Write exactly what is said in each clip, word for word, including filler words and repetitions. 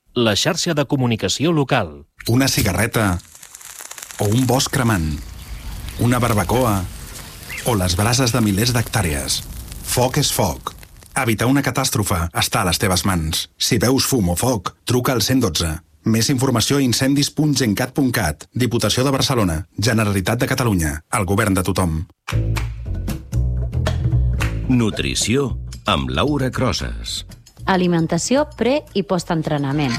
La xarxa de comunicació local. Una cigarreta o un bosc cremant, una barbacoa o les brases de milers d'hectàrees. Foc és foc. Evitar una catàstrofe està a les teves mans. Si veus fum o foc, truca al cent dotze. Més informació a incendis punt gencat punt cat. Diputació de Barcelona. Generalitat de Catalunya. El govern de tothom. Nutrició amb Laura Crosas. Alimentació pre- i postentrenament.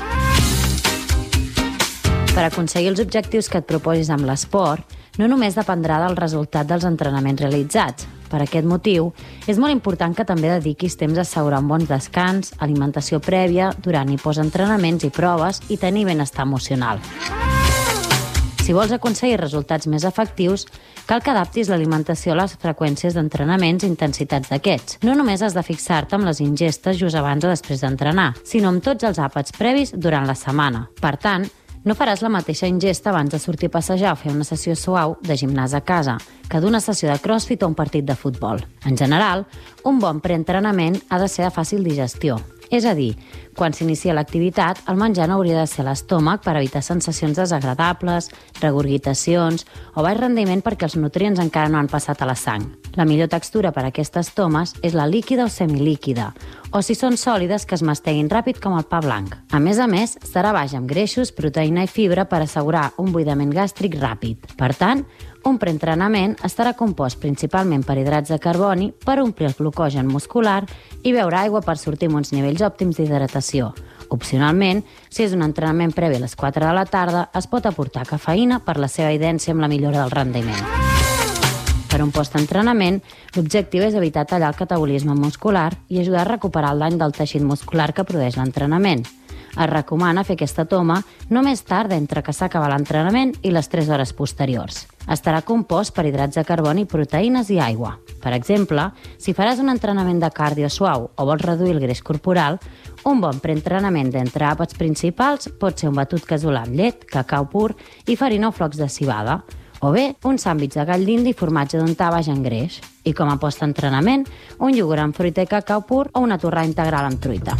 Per aconseguir els objectius que et proposis amb l'esport, no només dependrà del resultat dels entrenaments realitzats. Per aquest motiu, és molt important que també dediquis temps a assegurar un bon descans, alimentació prèvia, durant i postentrenaments i proves i tenir benestar emocional. Si vols aconseguir resultats més efectius, cal que adaptis l'alimentació a les freqüències d'entrenaments i intensitats d'aquests. No només has de fixar-te amb les ingestes just abans o després d'entrenar, sinó amb tots els àpats previs durant la setmana. Per tant, no faràs la mateixa ingesta abans de sortir a passejar o fer una sessió suau de gimnàs a casa que d'una sessió de crossfit o un partit de futbol. En general, un bon preentrenament ha de ser de fàcil digestió. És a dir, quan s'inicia l'activitat, el menjar no hauria de ser a l'estómac per evitar sensacions desagradables, regurgitacions o baix rendiment perquè els nutrients encara no han passat a la sang. La millor textura per a aquestes tomes és la líquida o semilíquida, o si són sòlides que es masteguin ràpid com el pa blanc. A més a més, serà baix amb greixos, proteïna i fibra per assegurar un buidament gàstric ràpid. Per tant, un preentrenament estarà compost principalment per hidrats de carboni per omplir el glucogen muscular i beure aigua per sortir amb uns nivells òptims d'hidratació. Opcionalment, si és un entrenament previ a les quatre de la tarda, es pot aportar cafeïna per la seva idència amb la millora del rendiment. Per un postentrenament, l'objectiu és evitar tallar el catabolisme muscular i ajudar a recuperar el dany del teixit muscular que produeix l'entrenament. Es recomana fer aquesta toma no més tard entre que s'acaba l'entrenament i les tres hores posteriors. Estarà compost per hidrats de carboni, proteïnes i aigua. Per exemple, si faràs un entrenament de cardio suau o vols reduir el greix corporal, un bon preentrenament d'entre àpats principals pot ser un batut casolà amb llet, cacau pur i farina o flocs de civada, o bé un sàndwich de gall d'indi i formatge d'untar baix en greix. I com a postentrenament, un iogurt amb fruita i cacau pur o una torrada integral amb truita.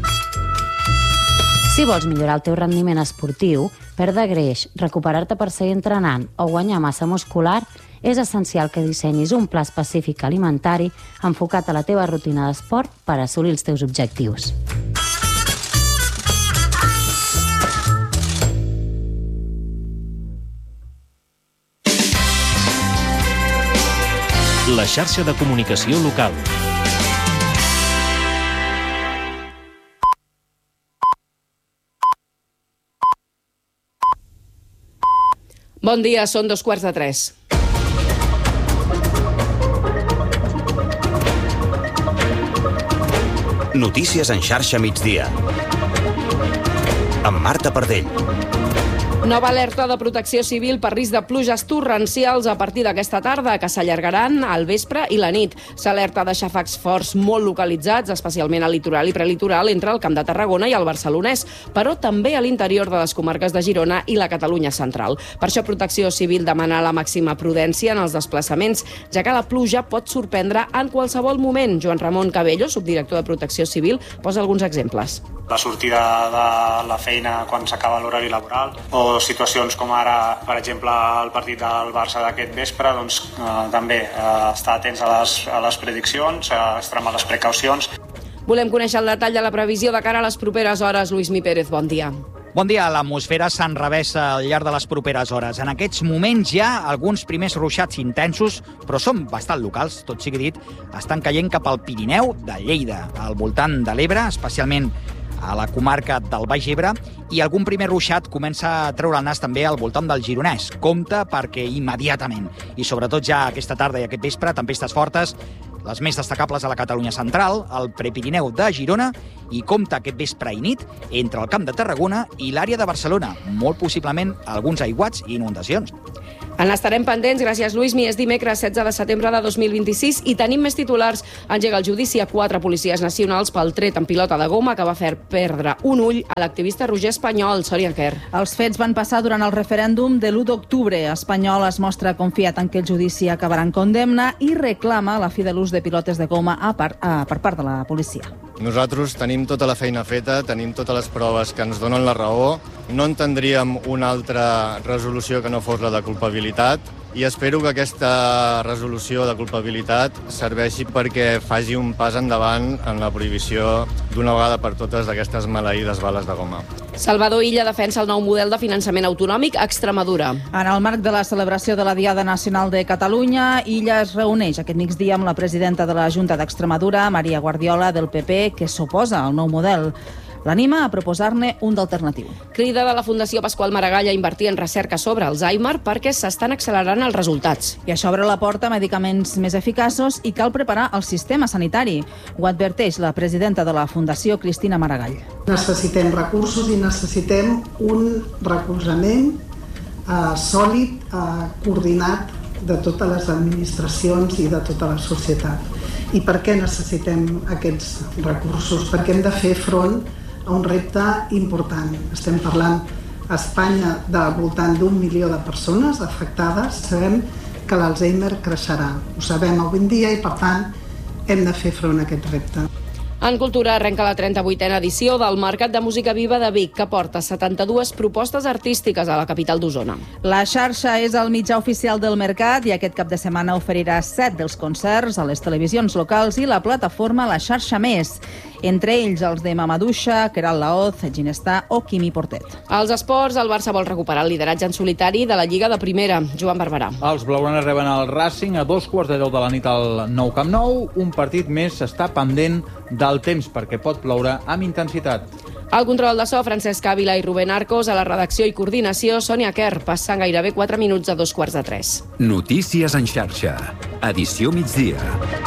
Si vols millorar el teu rendiment esportiu, perdre greix, recuperar-te per seguir entrenant o guanyar massa muscular, és essencial que dissenyis un pla específic alimentari enfocat a la teva rutina d'esport per assolir els teus objectius. La xarxa de comunicació local. Bon dia, són dos quarts de tres. Notícies en xarxa migdia. Amb Marta Pardell. Nova alerta de protecció civil per risc de pluges torrencials a partir d'aquesta tarda, que s'allargaran al vespre i la nit. S'alerta de xàfecs forts molt localitzats, especialment al litoral i prelitoral, entre el Camp de Tarragona i el Barcelonès, però també a l'interior de les comarques de Girona i la Catalunya central. Per això Protecció Civil demana la màxima prudència en els desplaçaments, ja que la pluja pot sorprendre en qualsevol moment. Joan Ramon Cabello, subdirector de Protecció Civil, posa alguns exemples. La sortida de la feina quan s'acaba l'horari laboral, o situacions com ara, per exemple, el partit del Barça d'aquest vespre, doncs eh, també eh, estar atents a les, a les prediccions, a extremar les precaucions. Volem conèixer el detall de la previsió de cara a les properes hores. Lluís Mi Pérez, bon dia. Bon dia. L'atmosfera s'enrevessa al llarg de les properes hores. En aquests moments hi ha alguns primers ruixats intensos, però són bastant locals, tot sigui dit. Estan caient cap al Pirineu de Lleida, al voltant de l'Ebre, especialment a la comarca del Baix Ebre, i algun primer ruixat comença a treure el nas també al voltant del Gironès. Compte perquè immediatament, i sobretot ja aquesta tarda i aquest vespre, tempestes fortes, les més destacables a la Catalunya central, al Prepirineu de Girona, i compte aquest vespre i nit entre el Camp de Tarragona i l'àrea de Barcelona, molt possiblement alguns aiguats i inundacions. En estarem pendents. Gràcies, Lluís Mi. És dimecres setze de setembre de dos mil vint-i-sis i tenim més titulars. Engega el judici a quatre policies nacionals pel tret en pilota de goma que va fer perdre un ull a l'activista Roger Espanyol. Sòria Quer. Els fets van passar durant el referèndum de l'u d'octubre. Espanyol es mostra confiat en que el judici acabarà en condemna i reclama la fi de l'ús de pilotes de goma a part, a, per part de la policia. Nosaltres tenim tota la feina feta, tenim totes les proves que ens donen la raó, no entendríem una altra resolució que no fos la de culpabilitat i espero que aquesta resolució de culpabilitat serveixi perquè faci un pas endavant en la prohibició d'una vegada per totes d'aquestes maleïdes bales de goma. Salvador Illa defensa el nou model de finançament autonòmic a Extremadura. En el marc de la celebració de la Diada Nacional de Catalunya, Illa es reuneix aquest migdia amb la presidenta de la Junta d'Extremadura, Maria Guardiola, del P P, que s'oposa al nou model. L'anima a proposar-ne un d'alternatiu. Crida de la Fundació Pasqual Maragall a invertir en recerca sobre Alzheimer perquè s'estan accelerant els resultats. I això obre la porta a medicaments més eficaços i cal preparar el sistema sanitari. Ho adverteix la presidenta de la Fundació, Cristina Maragall. Necessitem recursos i necessitem un recolzament eh, sòlid, eh, coordinat de totes les administracions i de tota la societat. I per què necessitem aquests recursos? Perquè hem de fer front a un repte important. Estem parlant a Espanya del voltant d'un milió de persones afectades. Sabem que l'Alzheimer creixerà. Ho sabem avui en dia i, per tant, hem de fer front a aquest repte. En cultura arrenca la trenta-vuitena edició del Mercat de Música Viva de Vic, que porta setanta-dues propostes artístiques a la capital d'Osona. La xarxa és el mitjà oficial del mercat i aquest cap de setmana oferirà set dels concerts a les televisions locals i la plataforma La Xarxa Més, entre ells els de Mamadouxa, Queralt Laoz, Ginestar o Quimi Portet. Als esports, el Barça vol recuperar el lideratge en solitari de la Lliga de Primera. Joan Barberà. Els blaugranes reben el Racing a dos quarts de deu de la nit al Nou Camp Nou. Un partit més està pendent del temps perquè pot ploure amb intensitat. Al control de so, Francesc Ávila i Rubén Arcos. A la redacció i coordinació, Sònia Kerr. Passant gairebé quatre minuts a dos quarts de tres. Notícies en xarxa. Edició migdia.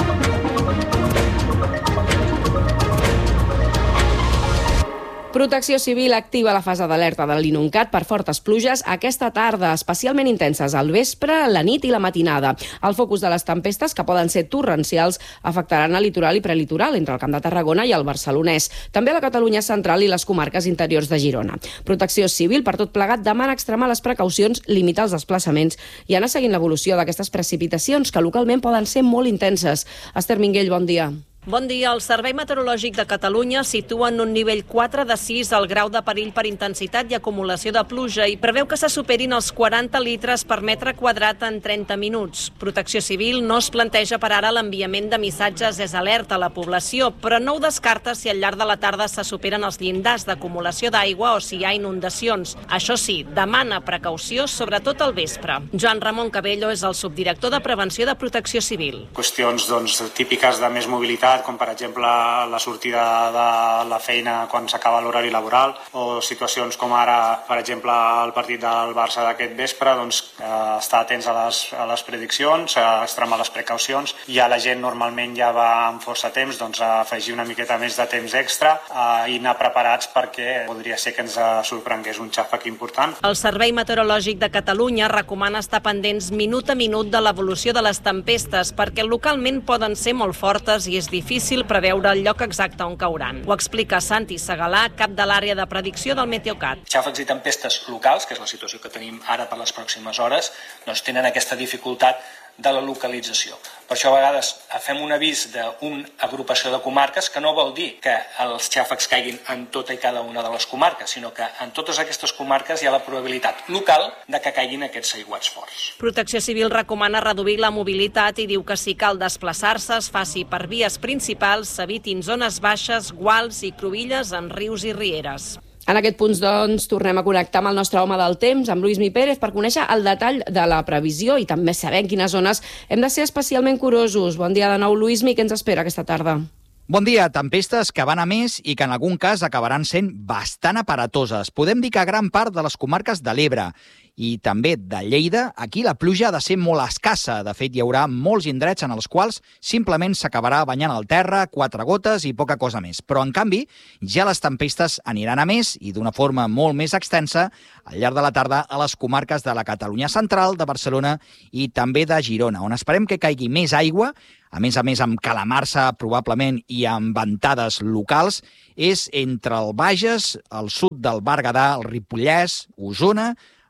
Protecció Civil activa la fase d'alerta de l'Inuncat per fortes pluges aquesta tarda, especialment intenses al vespre, la nit i la matinada. El focus de les tempestes, que poden ser torrencials, afectaran el litoral i prelitoral entre el Camp de Tarragona i el Barcelonès. També a la Catalunya central i les comarques interiors de Girona. Protecció Civil, per tot plegat, demana extremar les precaucions, limitar els desplaçaments i anar seguint l'evolució d'aquestes precipitacions, que localment poden ser molt intenses. Esther Minguell, bon dia. Bon dia. El Servei Meteorològic de Catalunya situa en un nivell quatre de sis el grau de perill per intensitat i acumulació de pluja i preveu que se superin els quaranta litres per metre quadrat en trenta minuts. Protecció Civil no es planteja per ara l'enviament de missatges és alerta a la població, però no ho descarta si al llarg de la tarda se superen els llindars d'acumulació d'aigua o si hi ha inundacions. Això sí, demana precaució, sobretot al vespre. Joan Ramon Cabello és el subdirector de Prevenció de Protecció Civil. Qüestions doncs, típiques de més mobilitat, com per exemple la sortida de la feina quan s'acaba l'horari laboral, o situacions com ara, per exemple, el partit del Barça d'aquest vespre, doncs, eh, estar atents a les, a les prediccions, a extremar les precaucions. Ja la gent normalment ja va amb força temps, doncs, a afegir una miqueta més de temps extra eh, i anar preparats perquè podria ser que ens sorprengués un xàfec important. El Servei Meteorològic de Catalunya recomana estar pendents minut a minut de l'evolució de les tempestes perquè localment poden ser molt fortes i és difícil difícil preveure el lloc exacte on cauran. Ho explica Santi Segalà, cap de l'àrea de predicció del Meteocat. Xàfecs i tempestes locals, que és la situació que tenim ara per les pròximes hores, doncs tenen aquesta dificultat de la localització. Per això a vegades fem un avís d'una agrupació de comarques que no vol dir que els xàfecs caiguin en tota i cada una de les comarques, sinó que en totes aquestes comarques hi ha la probabilitat local de que caiguin aquests aiguats forts. Protecció Civil recomana reduir la mobilitat i diu que si cal desplaçar-se es faci per vies principals, s'evitin zones baixes, guals i cruïlles en rius i rieres. En aquest punt, doncs, tornem a connectar amb el nostre home del temps, amb Lluís Mi Pérez, per conèixer el detall de la previsió i també saber en quines zones hem de ser especialment curosos. Bon dia de nou, Lluís Mi, què ens espera aquesta tarda? Bon dia. Tempestes que van a més i que en algun cas acabaran sent bastant aparatoses. Podem dir que a gran part de les comarques de l'Ebre i també de Lleida, aquí la pluja ha de ser molt escassa. De fet, hi haurà molts indrets en els quals simplement s'acabarà banyant el terra, quatre gotes i poca cosa més. Però, en canvi, ja les tempestes aniran a més i d'una forma molt més extensa al llarg de la tarda a les comarques de la Catalunya central, de Barcelona i també de Girona, on esperem que caigui més aigua, a més a més amb calamarsa probablement i amb ventades locals, és entre el Bages, el sud del Berguedà, el Ripollès, Osona,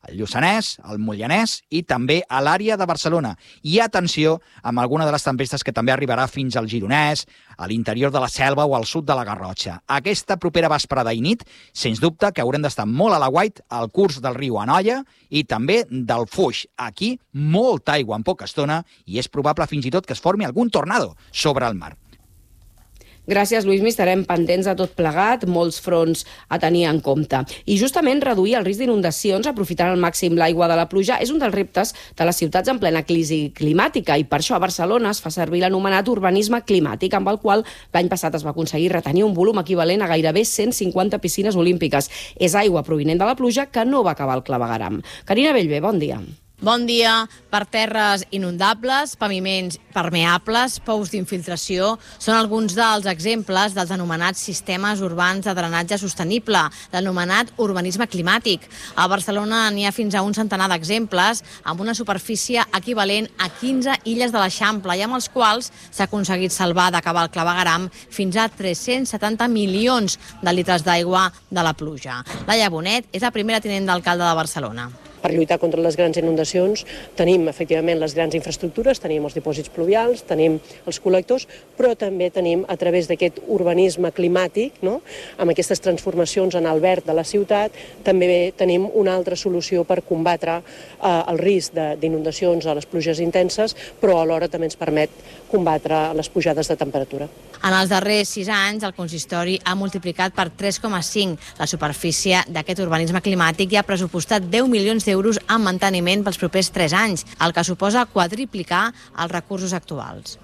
al Lluçanès, al Moianès i també a l'àrea de Barcelona. I atenció amb alguna de les tempestes que també arribarà fins al Gironès, a l'interior de la Selva o al sud de la Garrotxa. Aquesta propera vesprada i nit, sens dubte que haurem d'estar molt a l'aguait al curs del riu Anoia i també del Foix. Aquí, molta aigua en poca estona i és probable fins i tot que es formi algun tornado sobre el mar. Gràcies, Lluís. Estarem pendents de tot plegat, molts fronts a tenir en compte. I justament reduir el risc d'inundacions aprofitant al màxim l'aigua de la pluja és un dels reptes de les ciutats en plena crisi climàtica i per això a Barcelona es fa servir l'anomenat urbanisme climàtic, amb el qual l'any passat es va aconseguir retenir un volum equivalent a gairebé cent cinquanta piscines olímpiques. És aigua provinent de la pluja que no va acabar al clavegueram. Carina Bellver, bon dia. Bon dia. Per terres inundables, paviments permeables, pous d'infiltració, són alguns dels exemples dels anomenats sistemes urbans de drenatge sostenible, l'anomenat urbanisme climàtic. A Barcelona n'hi ha fins a un centenar d'exemples, amb una superfície equivalent a quinze illes de l'Eixample i amb els quals s'ha aconseguit salvar d'acabar el clavegueram fins a tres-cents setanta milions de litres d'aigua de la pluja. Laia Bonet és la primera tinent d'alcalde de Barcelona. Per lluitar contra les grans inundacions tenim efectivament les grans infraestructures, tenim els dipòsits pluvials, tenim els col·lectors, però també tenim a través d'aquest urbanisme climàtic, no? Amb aquestes transformacions en el verd de la ciutat, també tenim una altra solució per combatre eh, el risc d'inundacions a les pluges intenses, però alhora també ens permet combatre les pujades de temperatura. En els darrers sis anys, el consistori ha multiplicat per tres coma cinc la superfície d'aquest urbanisme climàtic i ha pressupostat deu milions d'euros en manteniment pels propers tres anys, el que suposa quadriplicar els recursos actuals.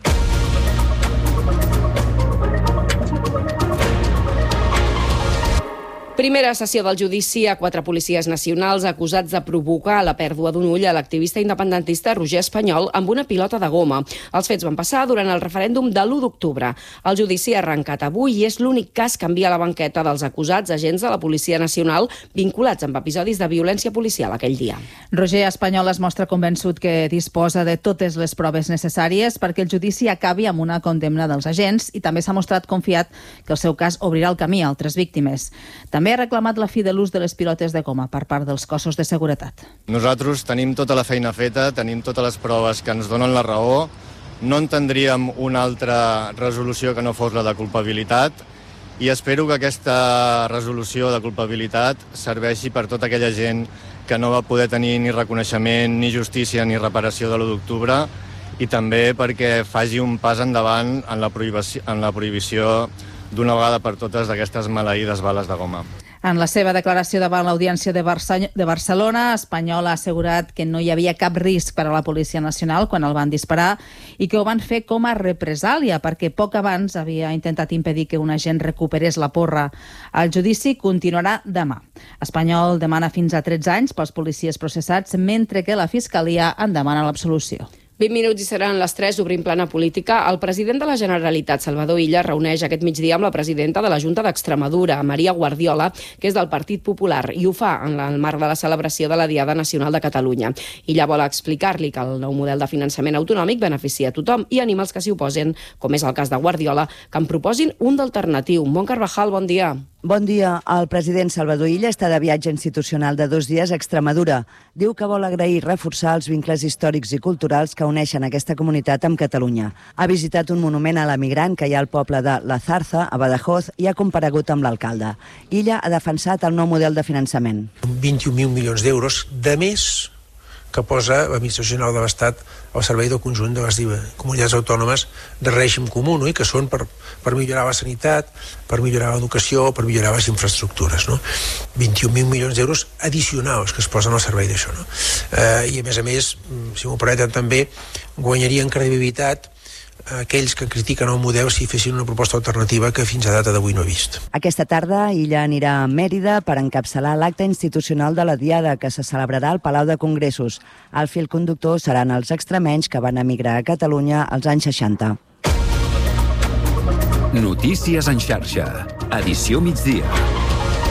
Primera sessió del judici a quatre policies nacionals acusats de provocar la pèrdua d'un ull a l'activista independentista Roger Espanyol amb una pilota de goma. Els fets van passar durant el referèndum de l'u d'octubre. El judici ha arrencat avui i és l'únic cas que envia a la banqueta dels acusats agents de la Policia Nacional vinculats amb episodis de violència policial aquell dia. Roger Espanyol es mostra convençut que disposa de totes les proves necessàries perquè el judici acabi amb una condemna dels agents i també s'ha mostrat confiat que el seu cas obrirà el camí a altres víctimes. També ha reclamat la fi de l'ús de les pilotes de goma per part dels cossos de seguretat. Nosaltres tenim tota la feina feta, tenim totes les proves que ens donen la raó, no entendríem una altra resolució que no fos la de culpabilitat i espero que aquesta resolució de culpabilitat serveixi per tota aquella gent que no va poder tenir ni reconeixement, ni justícia, ni reparació de l'u d'octubre i també perquè faci un pas endavant en la prohibició, en la prohibició d'una vegada per totes d'aquestes maleïdes bales de goma. En la seva declaració davant l'Audiència de, Barça, de Barcelona, Espanyol ha assegurat que no hi havia cap risc per a la Policia Nacional quan el van disparar i que ho van fer com a represàlia perquè poc abans havia intentat impedir que un agent recuperés la porra. El judici continuarà demà. Espanyol demana fins a tretze anys pels policies processats, mentre que la Fiscalia en demana l'absolució. vint minuts i seran les tres, obrim plana política. El president de la Generalitat, Salvador Illa, reuneix aquest migdia amb la presidenta de la Junta d'Extremadura, Maria Guardiola, que és del Partit Popular, i ho fa en el marc de la celebració de la Diada Nacional de Catalunya. Illa vol explicar-li que el nou model de finançament autonòmic beneficia a tothom i anima els que s'hi oposen, com és el cas de Guardiola, que en proposin un d'alternatiu. Bon Carvajal, bon dia. Bon dia. El president Salvador Illa està de viatge institucional de dos dies a Extremadura. Diu que vol agrair i reforçar els vincles històrics i culturals que uneixen aquesta comunitat amb Catalunya. Ha visitat un monument a l'emigrant que hi ha al poble de La Zarza, a Badajoz, i ha comparegut amb l'alcalde. Illa ha defensat el nou model de finançament. vint-i-un mil milions d'euros de més que posa l'Administració General de l'Estat al servei del conjunt de les comunitats autònomes de règim comú, no? I que són per, per millorar la sanitat, per millorar l'educació, per millorar les infraestructures. No? vint-i-un mil milions d'euros addicionals que es posen al servei d'això. No? Eh, I a més a més, si m'ho permeten també, guanyarien credibilitat aquells que critiquen el model si fessin una proposta alternativa que fins a data d'avui no he vist. Aquesta tarda Illa anirà a Mèrida per encapçalar l'acte institucional de la Diada que se celebrarà al Palau de Congressos. El fil conductor seran els extremenys que van emigrar a Catalunya als anys seixanta. Notícies en xarxa. Edició migdia.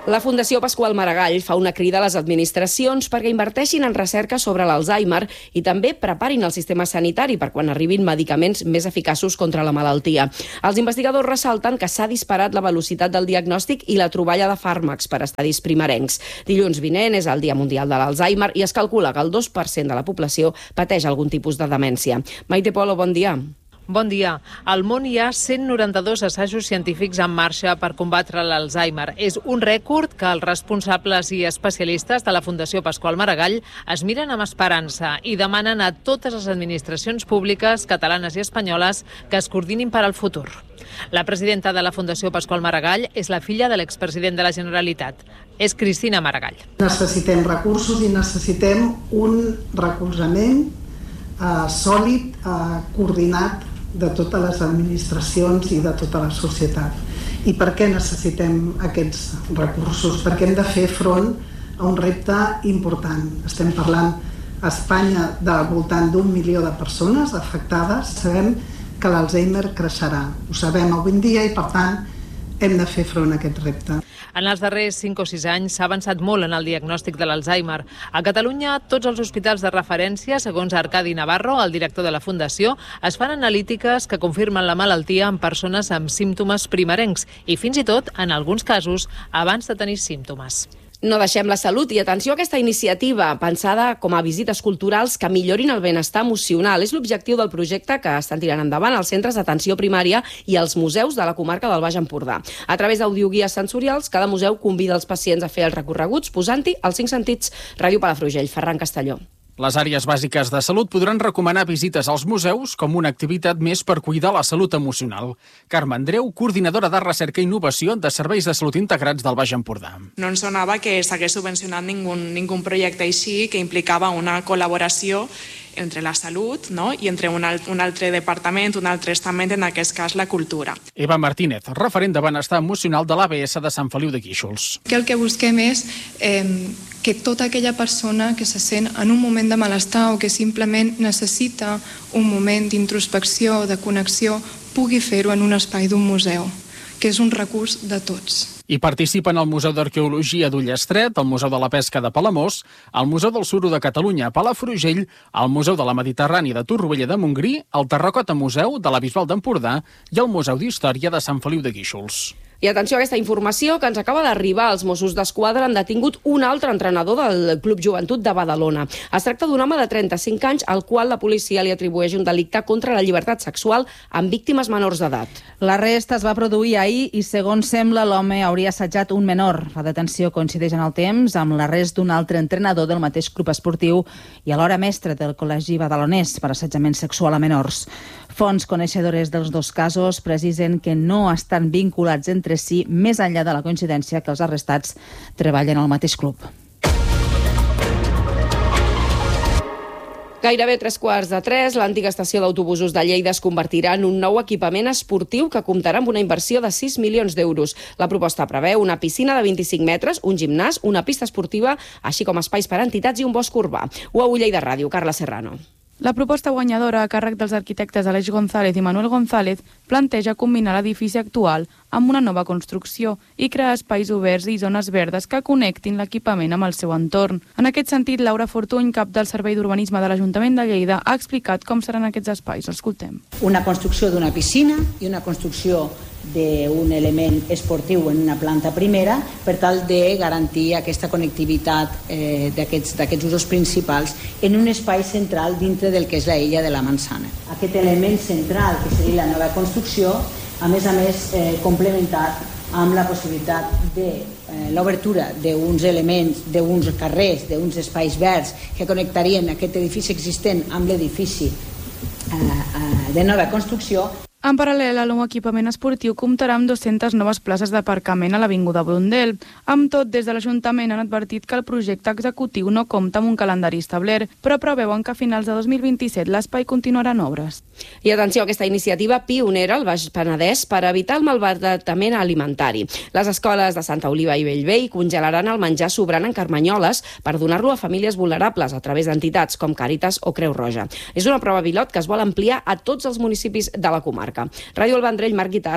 La Fundació Pasqual Maragall fa una crida a les administracions perquè inverteixin en recerca sobre l'Alzheimer i també preparin el sistema sanitari per quan arribin medicaments més eficaços contra la malaltia. Els investigadors ressalten que s'ha disparat la velocitat del diagnòstic i la troballa de fàrmacs per estadis primerencs. Dilluns vinent és el Dia Mundial de l'Alzheimer i es calcula que el dos per cent de la població pateix algun tipus de demència. Maite Polo, bon dia. Bon dia. Al món hi ha cent noranta-dos assajos científics en marxa per combatre l'Alzheimer. És un rècord que els responsables i especialistes de la Fundació Pasqual Maragall es miren amb esperança i demanen a totes les administracions públiques catalanes i espanyoles que es coordinin per al futur. La presidenta de la Fundació Pasqual Maragall és la filla de l'expresident de la Generalitat. És Cristina Maragall. Necessitem recursos i necessitem un recolzament eh, sòlid, eh, coordinat de totes les administracions i de tota la societat. I per què necessitem aquests recursos? Perquè hem de fer front a un repte important. Estem parlant a Espanya del voltant d'un milió de persones afectades. Sabem que l'Alzheimer creixerà. Ho sabem avui en dia i, per tant, hem de fer front a aquest repte. En els darrers cinc o sis anys s'ha avançat molt en el diagnòstic de l'Alzheimer. A Catalunya, tots els hospitals de referència, segons Arcadi Navarro, el director de la Fundació, es fan analítiques que confirmen la malaltia en persones amb símptomes primerencs i fins i tot, en alguns casos, abans de tenir símptomes. No deixem la salut i atenció a aquesta iniciativa pensada com a visites culturals que millorin el benestar emocional. És l'objectiu del projecte que estan tirant endavant els centres d'atenció primària i els museus de la comarca del Baix Empordà. A través d'audioguies sensorials, cada museu convida els pacients a fer els recorreguts posant-hi els cinc sentits. Ràdio Palafrugell, Ferran Castelló. Les àrees bàsiques de salut podran recomanar visites als museus com una activitat més per cuidar la salut emocional. Carme Andreu, coordinadora de recerca i innovació de Serveis de Salut Integrats del Baix Empordà. No ens sonava que s'hagués subvencionat ningú, ningú projecte així que implicava una col·laboració entre la salut, no? I entre un, alt, un altre departament, un altre estament, en aquest cas la cultura. Eva Martínez, referent de benestar emocional de l'A B S de Sant Feliu de Guíxols. Que el que busquem és eh, que tota aquella persona que se sent en un moment de malestar o que simplement necessita un moment d'introspecció o de connexió pugui fer-ho en un espai d'un museu, que és un recurs de tots. Hi participen el Museu d'Arqueologia d'Ullestret, el Museu de la Pesca de Palamós, el Museu del Suro de Catalunya a Palafrugell, el Museu de la Mediterrània de Torroella de Montgrí, el Terracota Museu de la Bisbal d'Empordà i el Museu d'Història de Sant Feliu de Guíxols. I atenció a aquesta informació que ens acaba d'arribar. Els Mossos d'Esquadra han detingut un altre entrenador del Club Joventut de Badalona. Es tracta d'un home de trenta-cinc anys al qual la policia li atribueix un delicte contra la llibertat sexual amb víctimes menors d'edat. L'arrest es va produir ahir i, segons sembla, l'home hauria assetjat un menor. La detenció coincideix en el temps amb l'arrest d'un altre entrenador del mateix club esportiu i alhora mestre del Col·legi Badalonès per assetjament sexual a menors. Fonts coneixedores dels dos casos precisen que no estan vinculats entre si, més enllà de la coincidència que els arrestats treballen al mateix club. Gairebé tres quarts de tres, l'antiga estació d'autobusos de Lleida es convertirà en un nou equipament esportiu que comptarà amb una inversió de sis milions d'euros. La proposta preveu una piscina de vint-i-cinc metres, un gimnàs, una pista esportiva, així com espais per a entitats i un bosc urbà. U A U Lleida Ràdio, Carla Serrano. La proposta guanyadora a càrrec dels arquitectes Aleix González i Manuel González planteja combinar l'edifici actual amb una nova construcció i crear espais oberts i zones verdes que connectin l'equipament amb el seu entorn. En aquest sentit, Laura Fortuny, cap del Servei d'Urbanisme de l'Ajuntament de Lleida, ha explicat com seran aquests espais. Escoltem. Una construcció d'una piscina i una construcció d'un element esportiu en una planta primera per tal de garantir aquesta connectivitat eh, d'aquests usos principals en un espai central dintre del que és la illa de la Mansana. Aquest element central, que seria la nova construcció, a més a més eh, complementat amb la possibilitat de eh, l'obertura d'uns elements, d'uns carrers, d'uns espais verds que connectarien aquest edifici existent amb l'edifici eh, eh, de nova construcció. En paral·lel, el nou equipament esportiu comptarà amb dues-centes noves places d'aparcament a l'Avinguda Brundel. Amb tot, des de l'Ajuntament han advertit que el projecte executiu no compta amb un calendari establert, però preveuen que a finals de dos mil vint-i-set l'espai continuarà en obres. I atenció a aquesta iniciativa pionera al Baix Penedès per evitar el malbaratament alimentari. Les escoles de Santa Oliva i Bellvei congelaran el menjar sobrant en carmanyoles per donar-lo a famílies vulnerables a través d'entitats com Càritas o Creu Roja. És una prova pilot que es vol ampliar a tots els municipis de la comarca. Ràdio El Vendrell, Marc Guitart.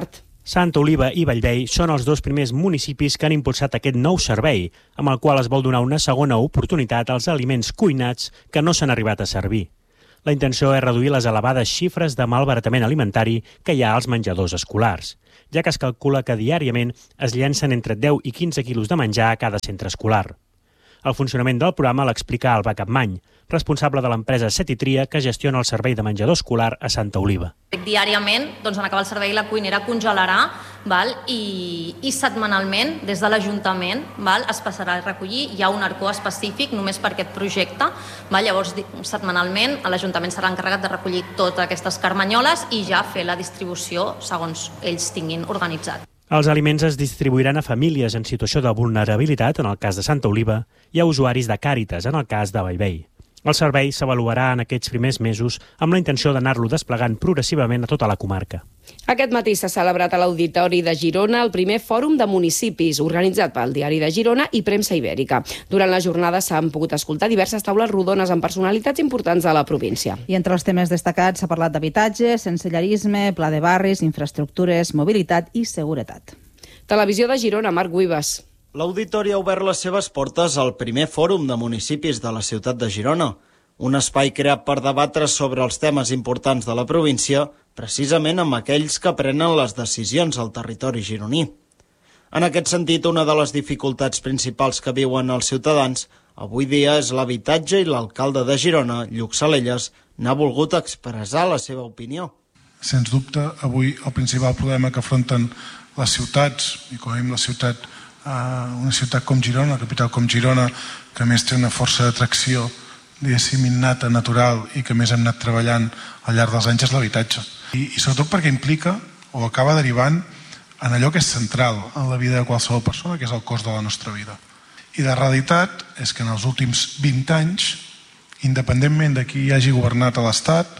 Santa Oliva i Bellvei són els dos primers municipis que han impulsat aquest nou servei, amb el qual es vol donar una segona oportunitat als aliments cuinats que no s'han arribat a servir. La intenció és reduir les elevades xifres de malbaratament alimentari que hi ha als menjadors escolars, ja que es calcula que diàriament es llencen entre deu i quinze quilos de menjar a cada centre escolar. El funcionament del programa l'explica Alba Capmany, responsable de l'empresa Setitria, que gestiona el servei de menjador escolar a Santa Oliva. Diàriament, doncs, en acabar el servei, la cuinera congelarà, val? I, i setmanalment, des de l'Ajuntament, val? Es passarà a recollir. Hi ha un arcó específic només per aquest projecte. Val? Llavors, setmanalment, l'Ajuntament serà encarregat de recollir totes aquestes carmanyoles i ja fer la distribució segons ells tinguin organitzat. Els aliments es distribuiran a famílies en situació de vulnerabilitat, en el cas de Santa Oliva, i a usuaris de Càritas, en el cas de Bellvei. El servei s'avaluarà en aquests primers mesos amb la intenció d'anar-lo desplegant progressivament a tota la comarca. Aquest matí s'ha celebrat a l'Auditori de Girona el primer fòrum de municipis, organitzat pel Diari de Girona i Premsa Ibèrica. Durant la jornada s'han pogut escoltar diverses taules rodones amb personalitats importants de la província. I entre els temes destacats s'ha parlat d'habitatge, sensellarisme, pla de barris, infraestructures, mobilitat i seguretat. Televisió de Girona, Marc Guibas. L'Auditori ha obert les seves portes al primer fòrum de municipis de la ciutat de Girona, un espai creat per debatre sobre els temes importants de la província, precisament amb aquells que prenen les decisions al territori gironí. En aquest sentit, una de les dificultats principals que viuen els ciutadans avui dia és l'habitatge i l'alcalde de Girona, Lluc Salelles, n'ha volgut expressar la seva opinió. Sens dubte, avui el principal problema que afronten les ciutats, i com a mínim la ciutat una ciutat com Girona, una capital com Girona, que a més té una força d'atracció, diguéssim, innata, natural, i que més hem anat treballant al llarg dels anys, és l'habitatge. I, I sobretot perquè implica, o acaba derivant, en allò que és central en la vida de qualsevol persona, que és el cost de la nostra vida. I la realitat és que en els últims vint anys, independentment de qui hagi governat a l'Estat,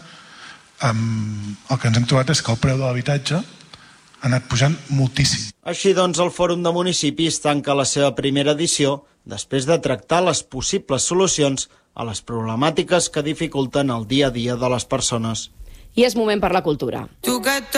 el que ens hem trobat és que el preu de l'habitatge ha anat pujant moltíssim. Així doncs, el Fòrum de Municipis tanca la seva primera edició després de tractar les possibles solucions a les problemàtiques que dificulten el dia a dia de les persones. I és moment per la cultura.